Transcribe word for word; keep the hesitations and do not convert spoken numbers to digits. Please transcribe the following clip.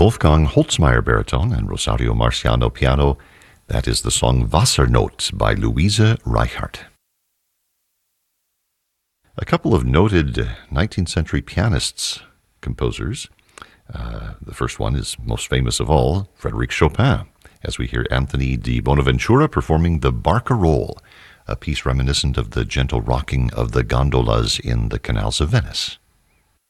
Wolfgang Holzmeier baritone and Rosario Marciano piano. That is the song Wassernote by Louise Reichert. A couple of noted nineteenth century pianists, composers. Uh, the first one is most famous of all, Frédéric Chopin, as we hear Anthony di Bonaventura performing the Barcarolle, a piece reminiscent of the gentle rocking of the gondolas in the canals of Venice.